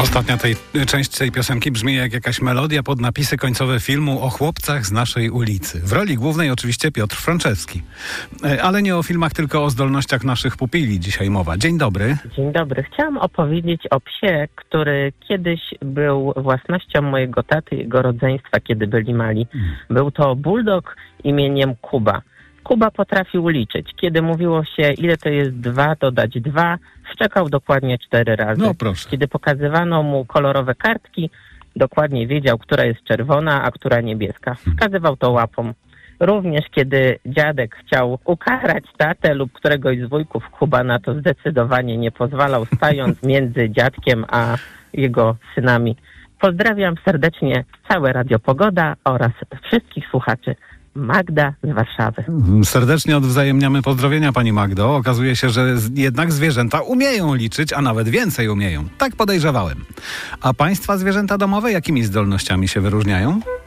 Ostatnia część tej piosenki brzmi jak jakaś melodia pod napisy końcowe filmu o chłopcach z naszej ulicy. W roli głównej oczywiście Piotr Franczewski. Ale nie o filmach, tylko o zdolnościach naszych pupili dzisiaj mowa. Dzień dobry. Dzień dobry. Chciałam opowiedzieć o psie, który kiedyś był własnością mojego taty i jego rodzeństwa, kiedy byli mali. Był to bulldog imieniem Kuba. Kuba potrafił liczyć. Kiedy mówiło się, ile to jest 2, dodać 2, szczekał dokładnie 4 razy. No proszę. Kiedy pokazywano mu kolorowe kartki, dokładnie wiedział, która jest czerwona, a która niebieska. Wskazywał to łapą. Również kiedy dziadek chciał ukarać tatę lub któregoś z wujków, Kuba na to zdecydowanie nie pozwalał, stając między dziadkiem a jego synami. Pozdrawiam serdecznie całe Radio Pogoda oraz wszystkich słuchaczy. Magda z Warszawy. Serdecznie odwzajemniamy pozdrowienia, pani Magdo. Okazuje się, że jednak zwierzęta umieją liczyć, a nawet więcej umieją. Tak podejrzewałem. A państwa zwierzęta domowe jakimi zdolnościami się wyróżniają?